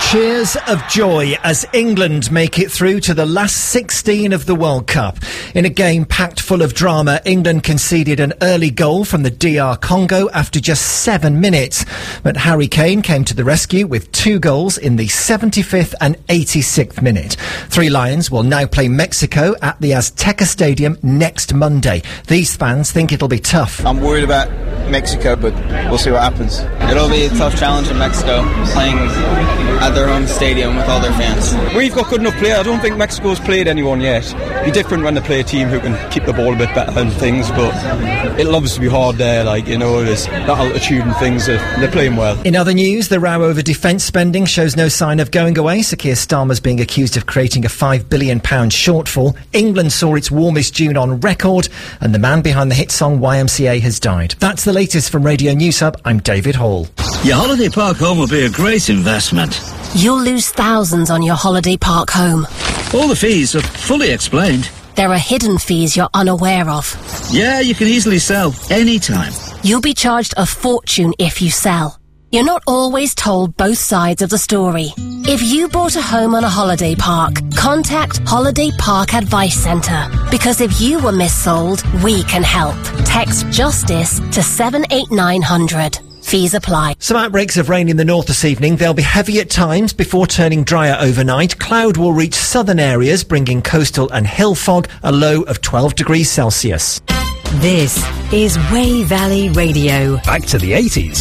Cheers of joy as England make it through to the last 16 of the World Cup. In a game packed full of drama, England conceded an early goal from the DR Congo after just 7 minutes. But Harry Kane came to the rescue with 2 goals in the 75th and 86th minute. Three Lions will now play Mexico at the Azteca Stadium next Monday. These fans think it'll be tough. I'm worried about Mexico, but we'll see what happens. It'll be a tough challenge in Mexico, playing at their home stadium with all their fans. We've got good enough players. I don't think Mexico's played anyone yet. It'll be different when they play a team who can keep the ball a bit better and things, but it'll obviously be hard there, there's that altitude and things. They're playing well. In other news, the row over defence spending shows no sign of going away. Sir Keir Starmer's being accused of creating a £5 billion shortfall. England saw its warmest June on record, and the man behind the hit song YMCA has died. That's the latest from Radio News Hub. I'm David Hall. Your holiday park home will be a great investment. You'll lose thousands on your holiday park home. All the fees are fully explained. There are hidden fees you're unaware of. Yeah, you can easily sell anytime. You'll be charged a fortune if you sell. You're not always told both sides of the story. If you bought a home on a holiday park, contact Holiday Park Advice Centre. Because if you were missold, we can help. Text JUSTICE to 78900. Fees apply. Some outbreaks of rain in the north this evening. They'll be heavy at times before turning drier overnight. Cloud will reach southern areas, bringing coastal and hill fog, a low of 12 degrees Celsius. This is Way Valley Radio. Back to the 80s.